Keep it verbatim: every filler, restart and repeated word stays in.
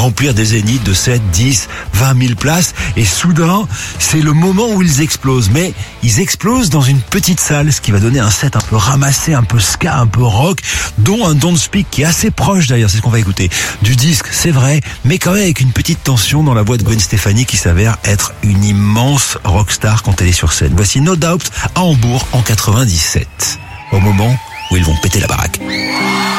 remplir des zéniths de sept, dix, vingt mille places. Et soudain, c'est le moment où ils explosent. Mais ils explosent dans une petite salle, ce qui va donner un set un peu ramassé, un peu ska, un peu rock, dont un Don't Speak qui est assez proche d'ailleurs, c'est ce qu'on va écouter. Du disque, c'est vrai, mais quand même avec une petite tension dans la voix de Gwen Stefani qui s'avère être une immense rockstar quand elle est sur scène. Voici No Doubt à Hambourg en quatre-vingt-dix-sept, au moment où ils vont péter la baraque.